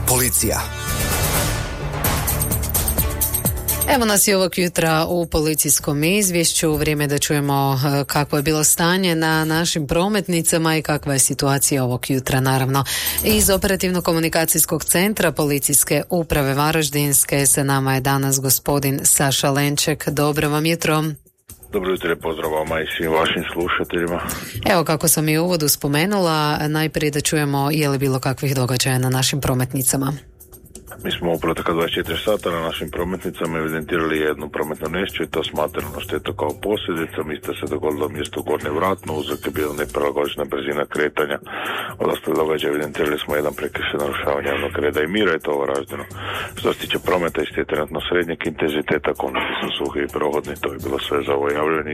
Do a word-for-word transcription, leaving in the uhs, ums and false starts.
Policija. Evo nas i ovog jutra u policijskom izvješću. Vrijeme da čujemo kakvo je bilo stanje na našim prometnicama i kakva je situacija ovog jutra, naravno. Iz operativno-komunikacijskog centra policijske uprave Varaždinske sa nama je danas gospodin Saša Lenček. Dobro vam jutro. Dobro jutro, pozdrav vama i svim vašim slušateljima. Evo, kako sam i u uvodu spomenula, najprije da čujemo je li bilo kakvih događaja na našim prometnicama. Mi smo u protekla dvadeset četiri sata na našim prometnicama evidentirali jednu prometnu nesreću i to smatrano štetu kao posljedica. Ista se dogodila u mjestu Gornje Vratno, uzrok je bila neprilagođena brzina kretanja. Od ostalih događaja evidentirali smo jedan prekršaj narušavanja javnog reda i mira i to Varaždinu. Što se tiče prometa, isti je trenutno srednjeg intenziteta, komunalni su suhi i prohodni, to je bilo sve za ovo javljanje.